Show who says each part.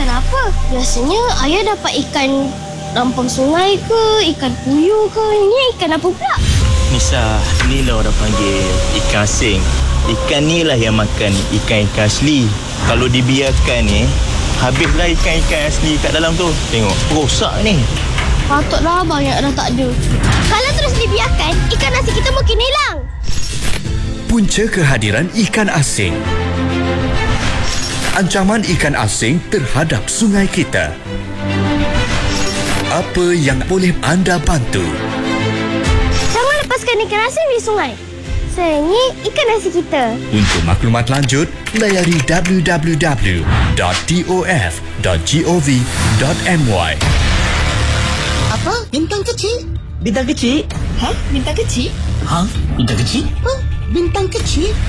Speaker 1: ikan apa? Biasanya ayah dapat ikan lampang sungai ke, ikan puyuh ke. Ini ikan apa pula?
Speaker 2: Nisa, ni lah orang panggil ikan asing. Ikan ni lah yang makan ikan-ikan asli. Kalau dibiarkan ni, habislah ikan-ikan asli kat dalam tu. Tengok, rosak ni.
Speaker 1: Patutlah banyak dah tak ada. Kalau terus dibiarkan, ikan nasi kita mungkin hilang.
Speaker 3: Punca kehadiran ikan asing. Ancaman ikan asing terhadap sungai kita. Apa yang boleh anda bantu?
Speaker 1: Jangan lepaskan ikan asing di sungai. Sayangi ikan nasi kita.
Speaker 3: Untuk maklumat lanjut, layari www.tof.gov.my.
Speaker 4: Apa? Bintang kecil?
Speaker 5: Bintang kecil?
Speaker 4: Ha? Bintang kecil?
Speaker 5: Ha? Bintang kecil?
Speaker 4: Ha? Bintang kecil?